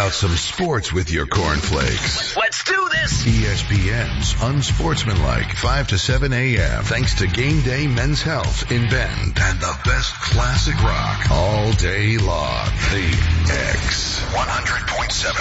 about some sports with your cornflakes. Let's do this! ESPN's Unsportsmanlike, 5 to 7 a.m. Thanks to Game Day Men's Health in Bend and the best classic rock all day long. The X 100.7.